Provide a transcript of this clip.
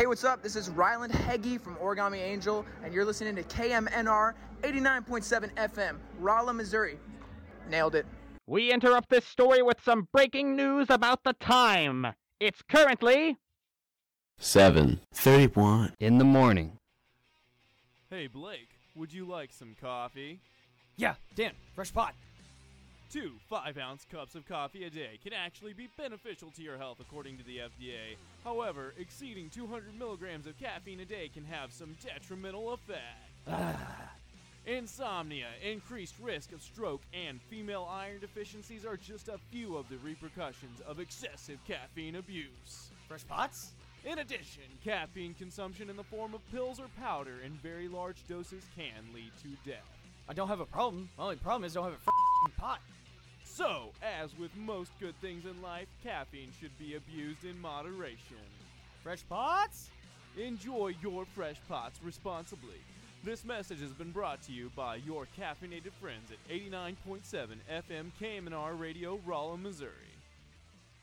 Hey, what's up? This is Ryland Heggie from Origami Angel, and you're listening to KMNR 89.7 FM, Rolla, Missouri. Nailed it. We interrupt this story with some breaking news about the time. It's currently 7:31 in the morning. Hey, Blake, would you like some coffee? Yeah, Dan, fresh pot. 2 5-ounce cups of coffee a day can actually be beneficial to your health according to the FDA. However, exceeding 200 milligrams of caffeine a day can have some detrimental effects. Insomnia, increased risk of stroke, and female iron deficiencies are just a few of the repercussions of excessive caffeine abuse. Fresh pots? In addition, caffeine consumption in the form of pills or powder in very large doses can lead to death. I don't have a problem. My only problem is I don't have a pot. So, as with most good things in life, caffeine should be abused in moderation. Fresh pots? Enjoy your fresh pots responsibly. This message has been brought to you by your caffeinated friends at 89.7 FM KMNR Radio, Rolla, Missouri.